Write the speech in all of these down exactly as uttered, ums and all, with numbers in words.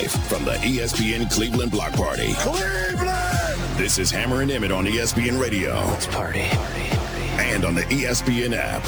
From the E S P N Cleveland Block Party. Cleveland! This is Hammer and Emmett on E S P N Radio. Let's party. party, party. And on the E S P N app.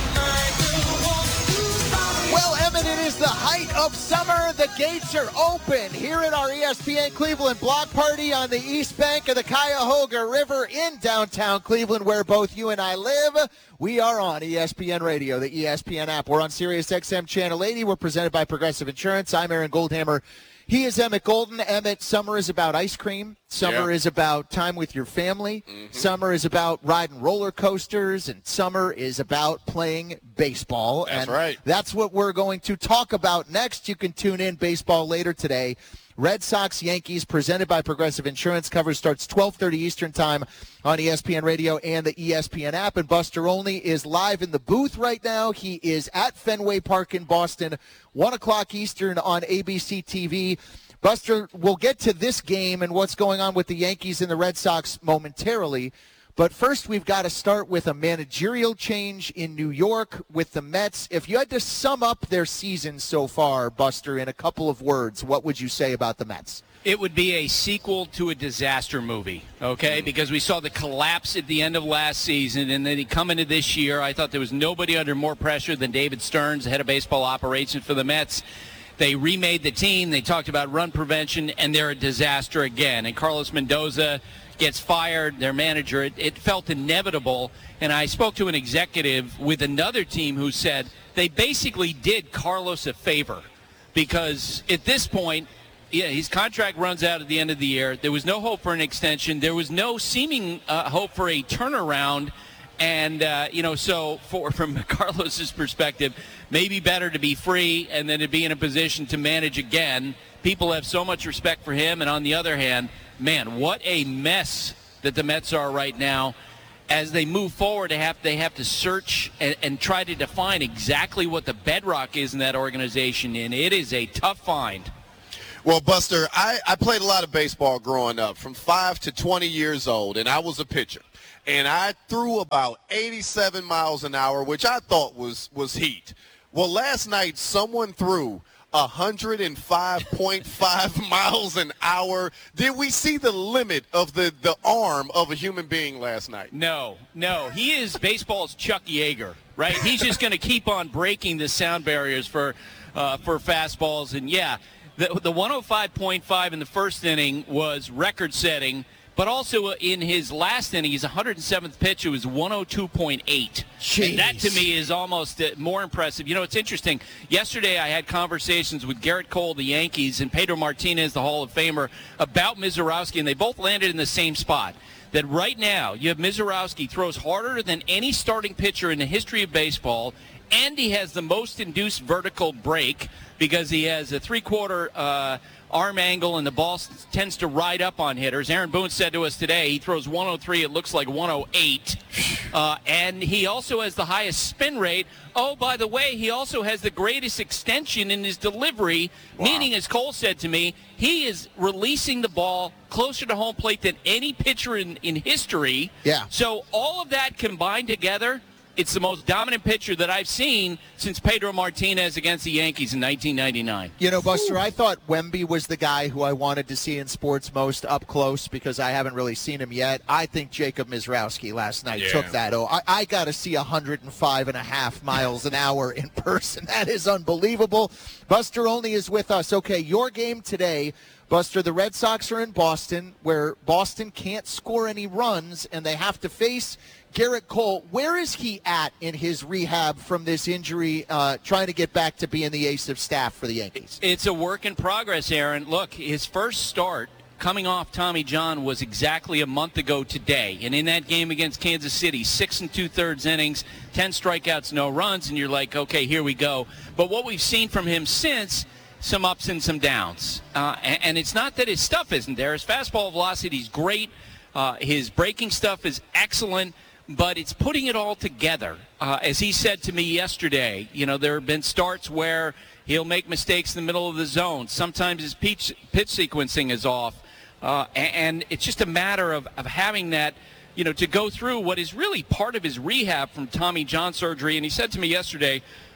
Well, Emmett, it is the height of summer. The gates are open here at our E S P N Cleveland Block Party on the east bank of the Cuyahoga River in downtown Cleveland, where both you and I live. We are on E S P N Radio, the E S P N app. We're on Sirius X M Channel eighty. We're presented by Progressive Insurance. I'm Aaron Goldhammer. He is Emmett Golden. Emmett, summer is about ice cream. Summer yeah. is about time with your family. Mm-hmm. Summer is about riding roller coasters. And summer is about playing baseball. That's and right. That's what we're going to talk about next. You can tune in baseball later today. Red Sox Yankees, presented by Progressive Insurance. Coverage starts twelve thirty Eastern Time on E S P N Radio and the E S P N app. And Buster Olney is live in the booth right now. He is at Fenway Park in Boston, one o'clock Eastern on A B C T V. Buster, we'll get to this game and what's going on with the Yankees and the Red Sox momentarily. But first, we've got to start with a managerial change in New York with the Mets. If you had to sum up their season so far, Buster, in a couple of words, what would you say about the Mets? It would be a sequel to a disaster movie, okay? Because we saw the collapse at the end of last season, and then he come into this year. I thought there was nobody under more pressure than David Stearns, the head of baseball operations for the Mets. They remade the team. They talked about run prevention, and they're a disaster again. And Carlos Mendoza gets fired, their manager. It, it felt inevitable. And I spoke to an executive with another team who said they basically did Carlos a favor because at this point, yeah, his contract runs out at the end of the year. There was no hope for an extension. There was no seeming uh, hope for a turnaround. And, uh, you know, so for, from Carlos's perspective, maybe better to be free and then to be in a position to manage again. People have so much respect for him. And on the other hand, man, what a mess that the Mets are right now. As they move forward, they have, they have to search and, and try to define exactly what the bedrock is in that organization. And it is a tough find. Well, Buster, I, I played a lot of baseball growing up, from five to twenty years old, and I was a pitcher. And I threw about eighty-seven miles an hour, which I thought was, was heat. Well, last night someone threw one hundred five point five miles an hour. Did we see the limit of the, the arm of a human being last night? No, no. He is baseball's Chuck Yeager, right? He's just going to keep on breaking the sound barriers for uh, for fastballs. And, yeah, the, the one oh five point five in the first inning was record-setting. But also in his last inning, his one hundred seventh pitch, it was one oh two point eight. And that, to me, is almost uh, more impressive. You know, it's interesting. Yesterday, I had conversations with Garrett Cole, the Yankees, and Pedro Martinez, the Hall of Famer, about Mizorowski, and they both landed in the same spot. That right now, you have Mizorowski throws harder than any starting pitcher in the history of baseball, and he has the most induced vertical break because he has a three-quarter uh, arm angle, and the ball tends to ride up on hitters. Aaron Boone said to us today he throws one oh three. It looks like one oh eight. Uh, and he also has the highest spin rate. Oh, by the way, he also has the greatest extension in his delivery, wow. Meaning, as Cole said to me, he is releasing the ball closer to home plate than any pitcher in, in history. Yeah. So all of that combined together, it's the most dominant pitcher that I've seen since Pedro Martinez against the Yankees in nineteen ninety-nine. You know, Buster, I thought Wemby was the guy who I wanted to see in sports most up close because I haven't really seen him yet. I think Jacob Mizrowski last night yeah. took that. Oh, I, I got to see one hundred five and a half miles an hour in person. That is unbelievable. Buster Olney is with us. Okay, your game today. Buster, the Red Sox are in Boston, where Boston can't score any runs, and they have to face Garrett Cole. Where is he at in his rehab from this injury, uh, trying to get back to being the ace of staff for the Yankees? It's a work in progress, Aaron. Look, his first start coming off Tommy John was exactly a month ago today. And in that game against Kansas City, six and two-thirds innings, ten strikeouts, no runs, and you're like, okay, here we go. But what we've seen from him since, some ups and some downs. Uh, and, and it's not that his stuff isn't there. His fastball velocity is great. Uh, his breaking stuff is excellent. But it's putting it all together. Uh, as he said to me yesterday, you know, there have been starts where he'll make mistakes in the middle of the zone. Sometimes his pitch, pitch sequencing is off. Uh, and, and it's just a matter of, of having that, you know, to go through what is really part of his rehab from Tommy John surgery. And he said to me yesterday,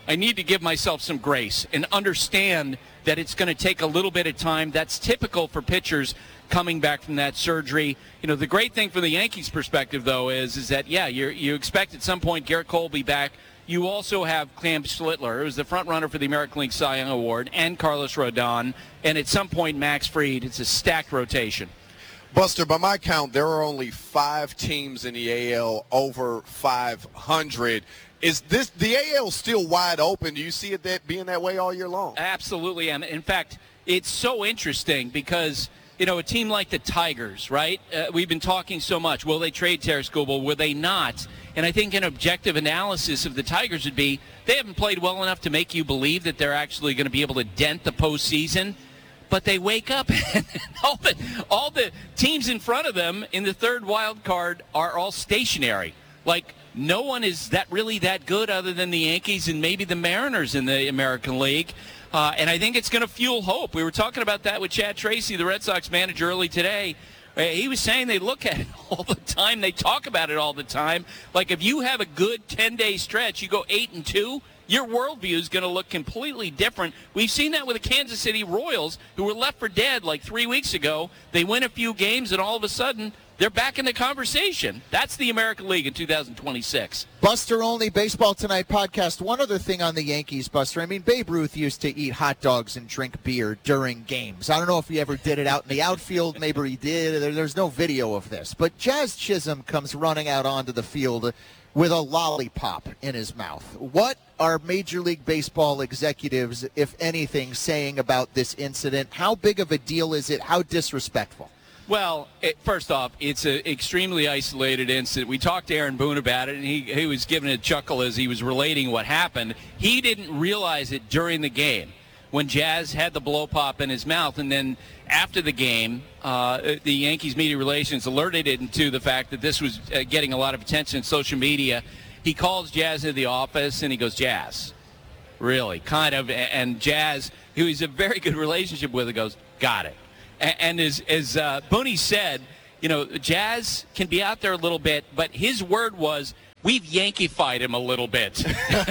I need to give myself some grace and understand that it's going to take a little bit of time. That's typical for pitchers coming back from that surgery. You know, the great thing from the Yankees' perspective, though, is is that, yeah, you you expect at some point Garrett Cole will be back. You also have Cam Schlittler, who's the front runner for the American League Cy Young Award, and Carlos Rodon, and at some point Max Fried. It's a stacked rotation. Buster, by my count, there are only five teams in the A L over five hundred. Is this the A L still wide open? Do you see it that being that way all year long? Absolutely. In fact, it's so interesting because, you know, a team like the Tigers, right? Uh, we've been talking so much. Will they trade Terry Skubal? Will they not? And I think an objective analysis of the Tigers would be they haven't played well enough to make you believe that they're actually going to be able to dent the postseason. But they wake up and all the, all the teams in front of them in the third wild card are all stationary. Like, no one is that really that good other than the Yankees and maybe the Mariners in the American League. Uh, and I think it's going to fuel hope. We were talking about that with Chad Tracy, the Red Sox manager, early today. Uh, he was saying they look at it all the time. They talk about it all the time. Like, if you have a good ten-day stretch, you go eight and two, your worldview is going to look completely different. We've seen that with the Kansas City Royals, who were left for dead like three weeks ago. They win a few games, and all of a sudden, they're back in the conversation. That's the American League in two thousand twenty-six. Buster Only Baseball Tonight podcast. One other thing on the Yankees, Buster. I mean, Babe Ruth used to eat hot dogs and drink beer during games. I don't know if he ever did it out in the outfield. Maybe he did. There, there's no video of this. But Jazz Chisholm comes running out onto the field with a lollipop in his mouth. What are Major League Baseball executives, if anything, saying about this incident? How big of a deal is it? How disrespectful? Well, it, first off, it's an extremely isolated incident. We talked to Aaron Boone about it, and he, he was giving a chuckle as he was relating what happened. He didn't realize it during the game when Jazz had the blow pop in his mouth, and then after the game, uh, the Yankees media relations alerted him to the fact that this was uh, getting a lot of attention in social media. He calls Jazz into the office, and he goes, Jazz, really, kind of, and Jazz, who he's a very good relationship with, goes, got it. And as, as uh, Booney said, you know, Jazz can be out there a little bit, but his word was, we've Yankeefied him a little bit,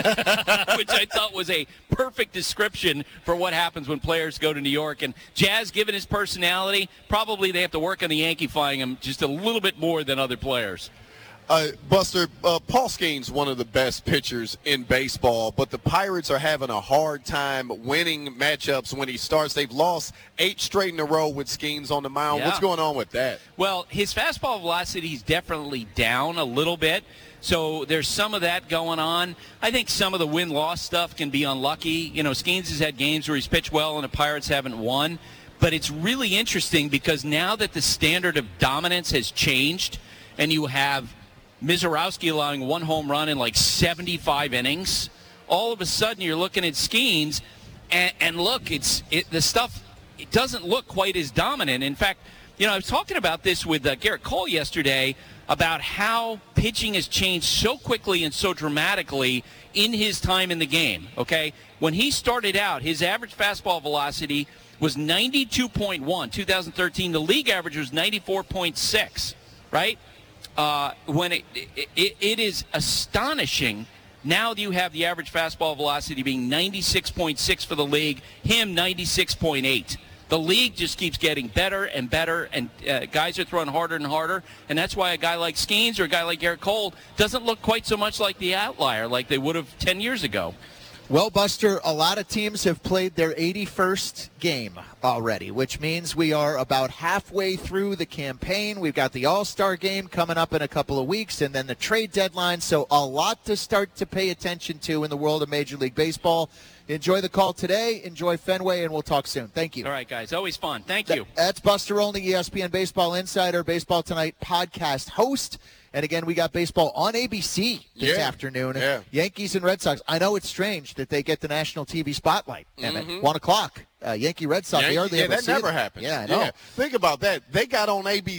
which I thought was a perfect description for what happens when players go to New York. And Jazz, given his personality, probably they have to work on the Yankeefying him just a little bit more than other players. Uh, Buster, uh, Paul Skeens one of the best pitchers in baseball, but the Pirates are having a hard time winning matchups when he starts. They've lost eight straight in a row with Skeens on the mound. Yeah. What's going on with that? Well, his fastball velocity is definitely down a little bit, so there's some of that going on. I think some of the win-loss stuff can be unlucky. You know, Skeens has had games where he's pitched well and the Pirates haven't won, but it's really interesting because now that the standard of dominance has changed and you have Mizorowski allowing one home run in like seventy-five innings, all of a sudden you're looking at Skeens, and, and look, it's it, the stuff, it doesn't look quite as dominant. In fact, you know, I was talking about this with uh, Garrett Cole yesterday about how pitching has changed so quickly and so dramatically in his time in the game, okay? When he started out, his average fastball velocity was ninety-two point one, two thousand thirteen. The league average was ninety-four point six, right? Uh, when it, it it is astonishing now that you have the average fastball velocity being ninety-six point six for the league, him ninety-six point eight. The league just keeps getting better and better, and uh, guys are throwing harder and harder, and that's why a guy like Skeens or a guy like Garrett Cole doesn't look quite so much like the outlier like they would have ten years ago. Well, Buster, a lot of teams have played their eighty-first game already, which means we are about halfway through the campaign. We've got the All-Star game coming up in a couple of weeks, and then the trade deadline, so a lot to start to pay attention to in the world of Major League Baseball. Enjoy the call today. Enjoy Fenway, and we'll talk soon. Thank you. All right, guys. Always fun. Thank you. That's Buster Olney, E S P N Baseball Insider, Baseball Tonight podcast host. And again, we got baseball on A B C this yeah. afternoon. Yeah. Yankees and Red Sox. I know it's strange that they get the national T V spotlight. And Mm-hmm. at one o'clock, uh, Yankee Red Sox. Yankee, they hardly yeah, ever that see never it. happens. Yeah, I know. Yeah. Think about that. They got on A B C.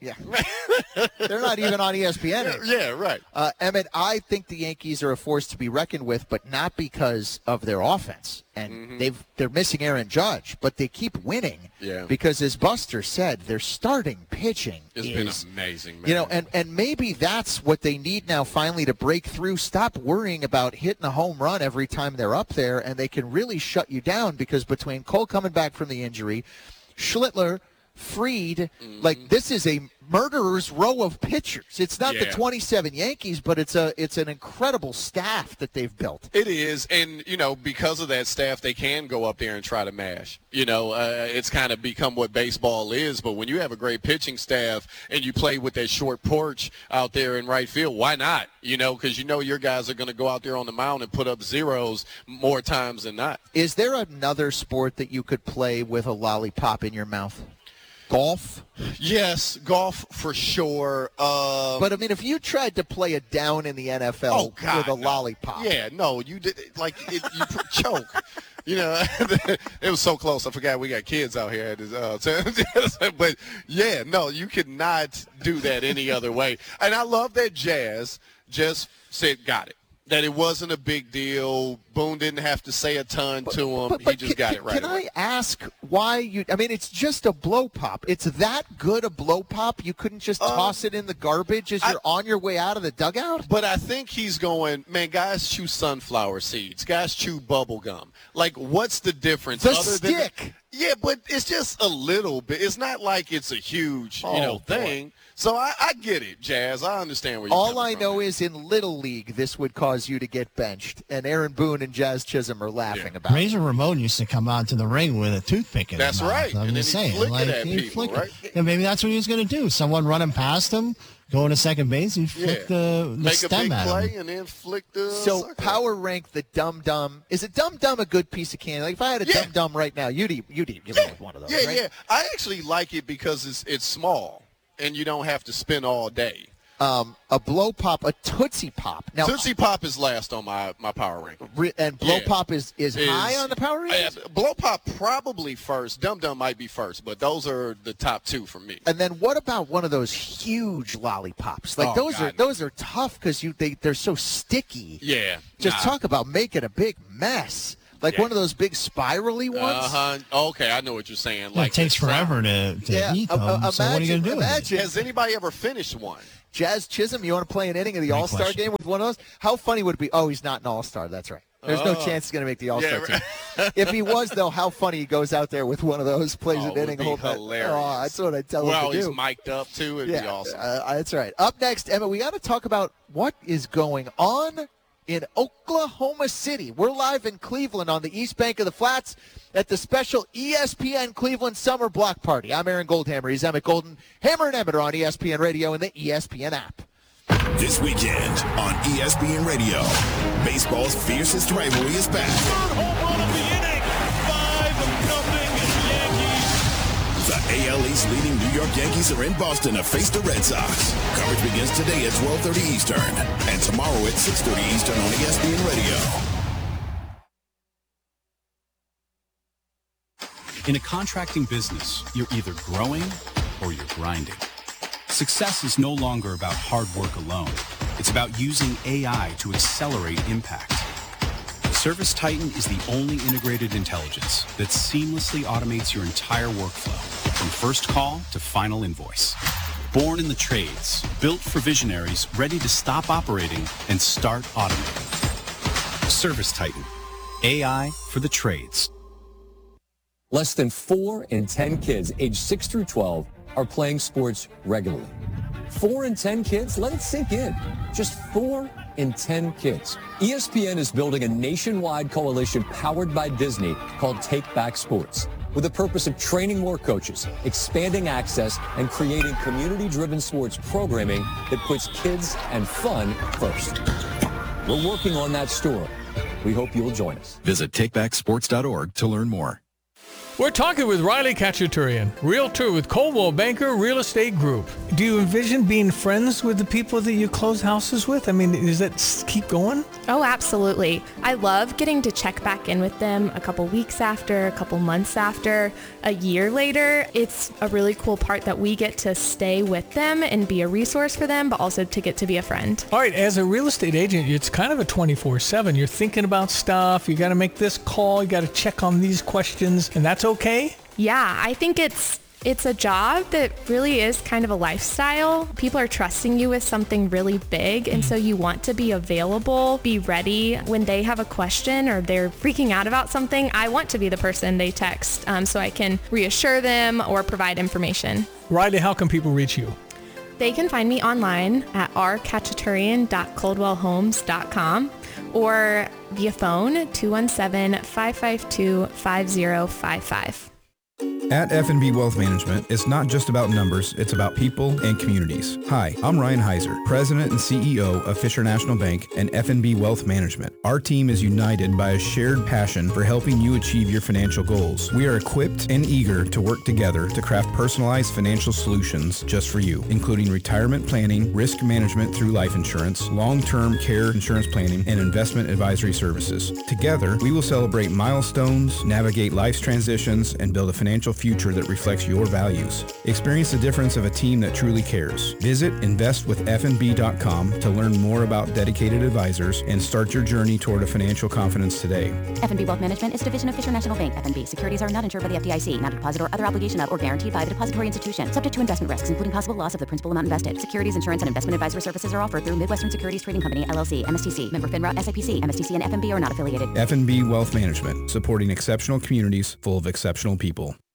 Yeah. They're not even on E S P N. Yeah, yeah, right. Uh, Emmett, I think the Yankees are a force to be reckoned with, but not because of their offense. And mm-hmm. they've, they're missing Aaron Judge, but they keep winning yeah. because, as Buster said, their starting pitching It's is, been amazing, man. You know, and, and maybe that's what they need now finally to break through. Stop worrying about hitting a home run every time they're up there, and they can really shut you down because between Cole coming back from the injury, Schlittler, Fried, mm-hmm. like this is a murderer's row of pitchers. It's not yeah. the twenty-seven Yankees, but it's a it's an incredible staff that they've built. It is, and you know, because of that staff, they can go up there and try to mash. You know, uh, it's kind of become what baseball is. But when you have a great pitching staff and you play with that short porch out there in right field, why not? You know, because you know your guys are going to go out there on the mound and put up zeros more times than not. Is there another sport that you could play with a lollipop in your mouth? Golf? Yes, golf for sure. Um, but, I mean, if you tried to play it down in the N F L oh, God, with a no. lollipop. Yeah, no, you did, like, it, you choke. You know, it was so close. I forgot we got kids out here at this uh, time. But, yeah, no, you could not do that any other way. And I love that Jazz just said, got it. That it wasn't a big deal. Boone didn't have to say a ton to him. But, but he just can, got it right Can away. I ask why you – I mean, it's just a blow pop. It's that good a blow pop, you couldn't just um, toss it in the garbage as I, you're on your way out of the dugout? But I think he's going, man, guys chew sunflower seeds. Guys chew bubble gum. Like, what's the difference? The other stick. Than, yeah, but it's just a little bit. It's not like it's a huge, oh, you know, boy. thing. So I, I get it, Jazz. I understand where you're All coming I from. know is in Little League, this would cause you to get benched, and Aaron Boone and Jazz Chisholm are laughing Yeah. about it. Razor Ramon used to come out to the ring with a toothpick in That's his mouth. right. I'm And just then he'd saying. flick like, it at he'd people, flick right? it. Yeah, maybe that's what he was going to do. Someone running past him, going to second base, he'd flick Yeah. the, the Make stem a big at play him. and then flick the So sucker. power rank the Dum Dum. Is it Dum Dum a good piece of candy? Like if I had a Yeah. Dum Dum right now, you'd eat, you'd eat, you'd Yeah, eat one of those, yeah, right? yeah. I actually like it because it's it's small and you don't have to spin all day. Um, a blow pop, a Tootsie Pop. Now, Tootsie Pop is last on my, my power ranking. re- and blow Yeah. pop is, is, Is- high on the power rankings? Uh, Blow Pop probably first. Dum Dum might be first, but those are the top two for me. And then what about one of those huge lollipops? Like Oh, those God, are those are tough because you they they're so sticky. Yeah. Just nah. talk about making a big mess. Like Yeah. one of those big spirally ones. Uh-huh. Okay, I know what you're saying. Yeah, Like it takes the sound. forever to, to Yeah, eat uh, them. uh, so what are you going to do with it? imagine. Has anybody ever finished one? Jazz Chisholm, you want to play an inning of the Great All-Star question. game with one of those? How funny would it be? Oh, he's not an All-Star. That's right. There's no Oh. chance he's going to make the All-Star Yeah, team. If he was, though, how funny he goes out there with one of those, plays Oh, an it would inning, be hold that- hilarious. Oh, that's what I tell Well, him to he's do. mic'd up, too. It'd yeah, be awesome. uh, that's right. Up next, Emma, we got to talk about what is going on in Oklahoma City. We're live in Cleveland on the East Bank of the Flats at the special E S P N Cleveland Summer Block Party. I'm Aaron Goldhammer. He's Emmett Golden. Hammer and Emmett are on E S P N Radio and the E S P N app. This weekend on E S P N Radio, baseball's fiercest rivalry is back. The A L East leading New York Yankees are in Boston to face the Red Sox. Coverage begins today at twelve thirty Eastern and tomorrow at six thirty Eastern on E S P N Radio. In a contracting business, you're either growing or you're grinding. Success is no longer about hard work alone. It's about using A I to accelerate impact. Service Titan is the only integrated intelligence that seamlessly automates your entire workflow, from first call to final invoice. Born in the trades, built for visionaries ready to stop operating and start automating. Service Titan, A I for the trades. Less than four in ten kids aged six through twelve are playing sports regularly. Four in ten kids? Let it sink in. Just four in ten kids. E S P N is building a nationwide coalition powered by Disney called Take Back Sports, with the purpose of training more coaches, expanding access, and creating community-driven sports programming that puts kids and fun first. We're working on that story. We hope you'll join us. Visit take back sports dot org to learn more. We're talking with Riley Khachaturian, realtor with Coldwell Banker Real Estate Group. Do you envision being friends with the people that you close houses with? I mean, does that s- keep going? Oh, absolutely. I love getting to check back in with them a couple weeks after, a couple months after, a year later. It's a really cool part that we get to stay with them and be a resource for them, but also to get to be a friend. All right, as a real estate agent, it's kind of a twenty-four seven. You're thinking about stuff. You got to make this call. You got to check on these questions, and that's okay? Yeah, I think it's it's a job that really is kind of a lifestyle. People are trusting you with something really big, and so you want to be available, be ready when they have a question or they're freaking out about something. I want to be the person they text um, so I can reassure them or provide information. Riley, how can people reach you? They can find me online at r khachaturian dot coldwell homes dot com or via phone two one seven, five five two, five zero five five. At F and B Wealth Management, it's not just about numbers, it's about people and communities. Hi, I'm Ryan Heiser, President and C E O of Fisher National Bank and F and B Wealth Management. Our team is united by a shared passion for helping you achieve your financial goals. We are equipped and eager to work together to craft personalized financial solutions just for you, including retirement planning, risk management through life insurance, long-term care insurance planning, and investment advisory services. Together, we will celebrate milestones, navigate life's transitions, and build a financial future that reflects your values. Experience the difference of a team that truly cares. Visit invest with f n b dot com to learn more about dedicated advisors and start your journey toward a financial confidence today. F and B Wealth Management is a division of Fisher National Bank. F and B securities are not insured by the F D I C, not a deposit or other obligation of or guaranteed by the depository institution. Subject to investment risks, including possible loss of the principal amount invested. Securities, insurance, and investment advisory services are offered through Midwestern Securities Trading Company, L L C, M S T C, member FINRA, S I P C. M S T C and F and B are not affiliated. F and B Wealth Management, supporting exceptional communities full of exceptional people.